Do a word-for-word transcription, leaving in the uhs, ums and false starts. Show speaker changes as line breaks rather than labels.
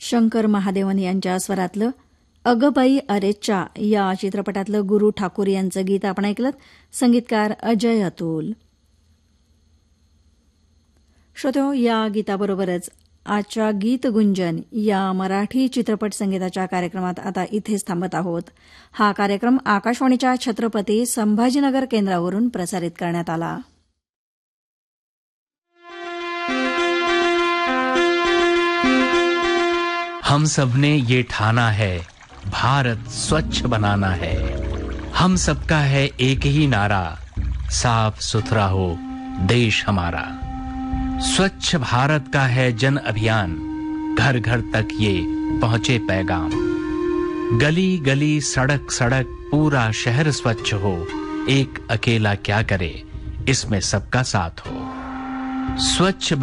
शंकर महादेवन यांच्या स्वरातलं अगबाई अरेच्चा या चित्रपटातलं गुरु ठाकूर यांचं गीत आपण ऐकलं. संगीतकार अजय अतुल. श्रोत्यो, या गीताबरोबरच आजच्या गीत गुंजन या मराठी चित्रपट संगीताच्या कार्यक्रमात आता इथेच थांबत आहोत. हा कार्यक्रम आकाशवाणीच्या छत्रपती संभाजीनगर केंद्रावरून प्रसारित करण्यात आला.
हम सबने ये ठाना है, भारत स्वच्छ बनाना है. हम सबका है एक ही नारा, साफ सुथरा हो देश हमारा. स्वच्छ भारत का है जन अभियान, घर घर तक ये पहुंचे पैगाम. गली गली सड़क सड़क पूरा शहर स्वच्छ हो. एक अकेला क्या करे, इसमें सबका साथ हो. स्वच्छ